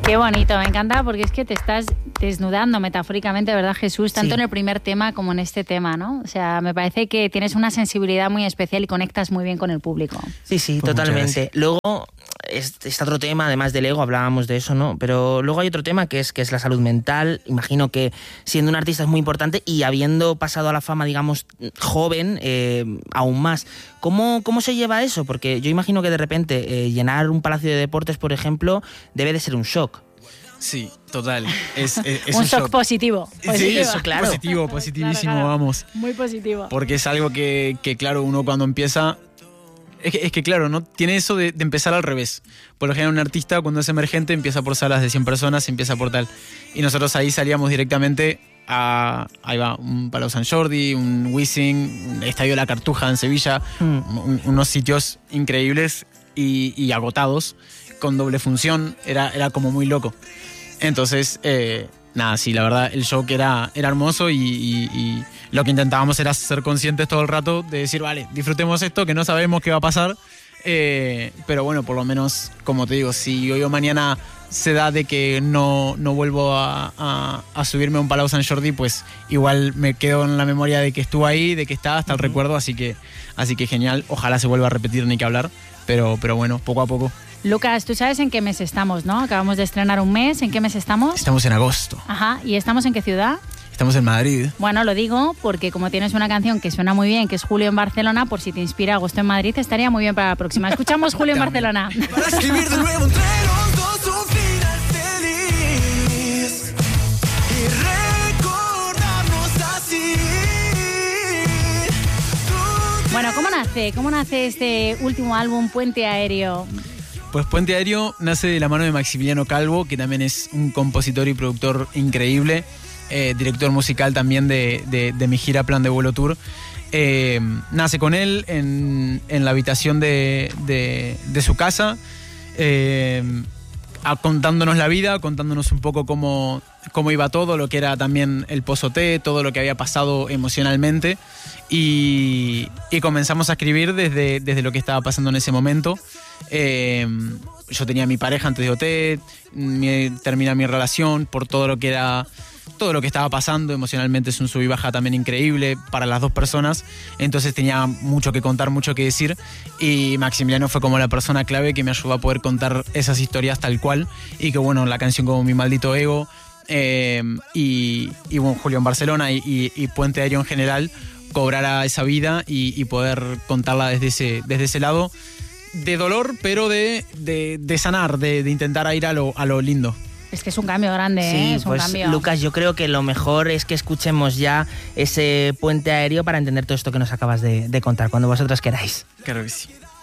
Qué bonito, me encanta porque es que te estás desnudando metafóricamente, ¿verdad, Jesús? Tanto en el primer tema como en este tema, ¿no? O sea, me parece que tienes una sensibilidad muy especial y conectas muy bien con el público. Sí, pues totalmente. Luego está otro tema, además del ego, hablábamos de eso, ¿no? Pero luego hay otro tema que es la salud mental. Imagino que siendo un artista es muy importante y habiendo pasado a la fama, digamos, joven, aún más. ¿Cómo se lleva eso? Porque yo imagino que de repente llenar un palacio de deportes, por ejemplo, debe de ser un shock. Sí, total. Es un shock positivo. Sí, eso, claro. Positivísimo, claro. Vamos. Muy positivo. Porque es algo que claro, uno cuando empieza... Es que claro, ¿no? Tiene eso de empezar al revés. Por lo general un artista cuando es emergente empieza por salas de 100 personas, empieza por tal. Y nosotros ahí salíamos directamente a... Ahí va, un Palau Sant Jordi, un Wizzing, un Estadio La Cartuja en Sevilla. Unos sitios increíbles y agotados, con doble función. Era como muy loco. Entonces, nada, sí, la verdad, el show que era hermoso y lo que intentábamos era ser conscientes todo el rato de decir, vale, disfrutemos esto, que no sabemos qué va a pasar, pero bueno, por lo menos, como te digo, si hoy o mañana se da de que no vuelvo a subirme a un Palau Sant Jordi, pues igual me quedo en la memoria de que estuve ahí, de que está hasta el recuerdo, así que genial, ojalá se vuelva a repetir, ni que hablar, pero bueno, poco a poco. Lucas, tú sabes en qué mes estamos, ¿no? Acabamos de estrenar un mes. ¿En qué mes estamos? Estamos en agosto. Ajá. ¿Y estamos en qué ciudad? Estamos en Madrid. Bueno, lo digo porque como tienes una canción que suena muy bien, que es Julio en Barcelona, por si te inspira Agosto en Madrid, estaría muy bien para la próxima. Escuchamos Julio en Barcelona. Para escribir de nuevo entre los dos un final feliz y recordarnos así. Bueno, ¿cómo nace este último álbum, Puente Aéreo? Pues Puente Aéreo nace de la mano de Maximiliano Calvo, que también es un compositor y productor increíble, director musical también de mi gira Plan de Vuelo Tour. Nace con él en la habitación de su casa, contándonos la vida, contándonos un poco cómo iba todo, lo que era también el pozoté, todo lo que había pasado emocionalmente, y comenzamos a escribir desde lo que estaba pasando en ese momento. Yo tenía a mi pareja antes de OT, termina mi relación por todo lo que estaba pasando emocionalmente. Es un sub y baja también increíble para las dos personas, entonces tenía mucho que contar, mucho que decir, y Maximiliano fue como la persona clave que me ayudó a poder contar esas historias tal cual, y que bueno, la canción como Mi Maldito Ego, y bueno, Julio en Barcelona y Puente Aéreo en general cobrara esa vida y poder contarla desde ese lado de dolor, pero de sanar, de intentar ir a lo lindo. Es que es un cambio grande, sí, es un cambio. Lucas, yo creo que lo mejor es que escuchemos ya ese Puente Aéreo para entender todo esto que nos acabas de contar, cuando vosotros queráis. Claro que sí.